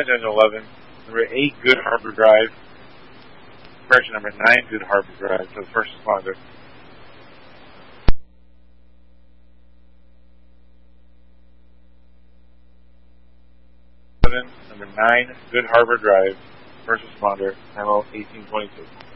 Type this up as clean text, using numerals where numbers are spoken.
and 11. Number 8, Good Harbor Drive. Correction, number 9, Good Harbor Drive to the first responder. Number 9, Good Harbor Drive, first responder, ammo 1822.